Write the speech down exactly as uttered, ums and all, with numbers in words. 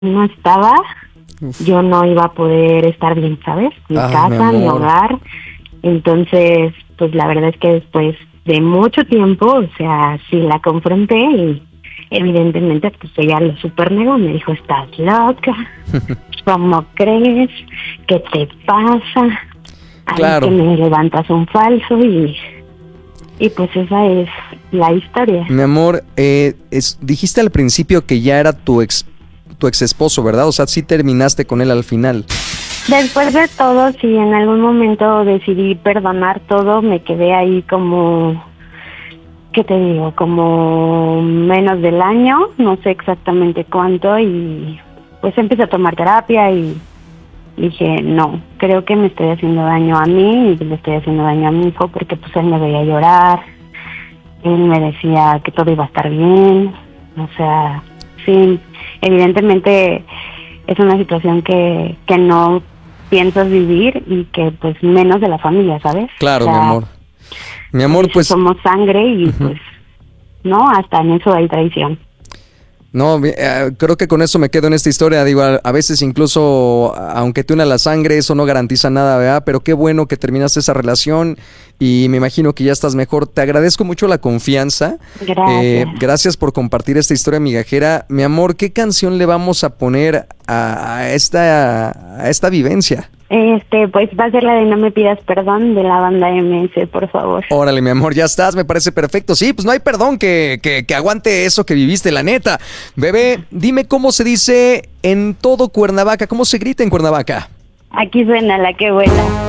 no estaba, Uf. yo no iba a poder estar bien, ¿sabes? Mi Ah, casa, mi mi amor. hogar. Entonces, pues la verdad es que después de mucho tiempo, o sea, sí la confronté y evidentemente pues ella lo super negó, me dijo, estás loca, ¿cómo crees? ¿Qué te pasa? Ahí Claro. que me levantas un falso y, y pues esa es la historia. Mi amor, eh, es, dijiste al principio que ya era tu ex, tu ex esposo, ¿verdad? O sea, sí terminaste con él al final. Después de todo, si en algún momento decidí perdonar todo, me quedé ahí como, ¿qué te digo? Como menos del año, no sé exactamente cuánto, y pues empecé a tomar terapia y dije, no, creo que me estoy haciendo daño a mí y le estoy haciendo daño a mi hijo porque pues él me veía llorar, él me decía que todo iba a estar bien, o sea, sí, evidentemente es una situación que, que no piensas vivir y que pues menos de la familia, ¿sabes? Claro, O mi sea, amor. Mi por amor, eso pues... somos sangre y Ujú. pues, no, hasta en eso hay traición. No, eh, creo que con eso me quedo en esta historia. Digo, a, a veces incluso, aunque te una la sangre, eso no garantiza nada, ¿verdad? Pero qué bueno que terminaste esa relación y me imagino que ya estás mejor. Te agradezco mucho la confianza. Eh, Gracias. gracias por compartir esta historia migajera. Mi amor, ¿qué canción le vamos a poner a, a esta, a esta vivencia? Este, pues va a ser la de No me pidas perdón de la banda M S, por favor. Órale, mi amor, ya estás, me parece perfecto. Sí, pues no hay perdón que, que, que aguante eso que viviste, la neta. Bebé, dime cómo se dice en todo Cuernavaca, cómo se grita en Cuernavaca. Aquí suena la que vuela.